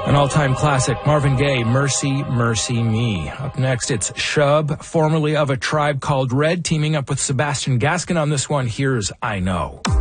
An all-time classic, Marvin Gaye, Mercy, Mercy Me. Up next, it's Shub, formerly of A Tribe Called Red, teaming up with Sebastian Gaskin on this one. Here's I Know.